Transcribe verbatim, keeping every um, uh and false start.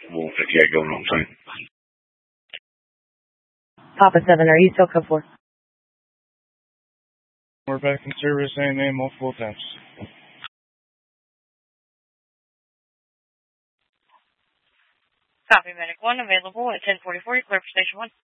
We'll fifty-eight going on soon. Papa seven, are you still code four? We're back in service, A M A multiple attempts. Copy, Medic one available at ten forty-four. Clear for Station one.